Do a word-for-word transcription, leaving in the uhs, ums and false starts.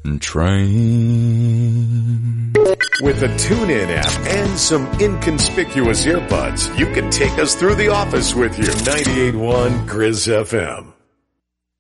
train. With the TuneIn app and some inconspicuous earbuds, you can take us through the office with you. ninety-eight point one Grizz F M.